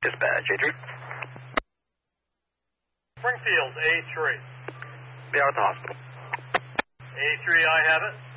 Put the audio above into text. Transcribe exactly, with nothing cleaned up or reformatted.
Dispatch, A three. Springfield, A three. Be out at the hospital. A three, I have it.